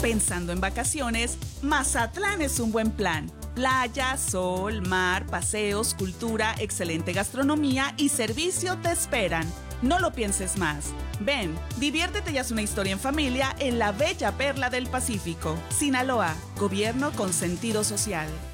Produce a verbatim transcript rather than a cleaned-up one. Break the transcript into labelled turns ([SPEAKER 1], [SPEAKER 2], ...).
[SPEAKER 1] Pensando en vacaciones, Mazatlán es un buen plan. Playa, sol, mar, paseos, cultura, excelente gastronomía y servicio te esperan. No lo pienses más. Ven, diviértete y haz una historia en familia en la bella perla del Pacífico. Sinaloa, gobierno con sentido social.